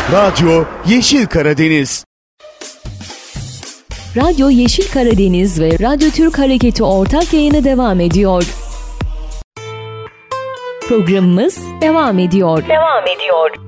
Radyo Yeşil Karadeniz. Radyo Yeşil Karadeniz ve Radyo Türk Hareketi ortak yayını devam ediyor. Programımız devam ediyor.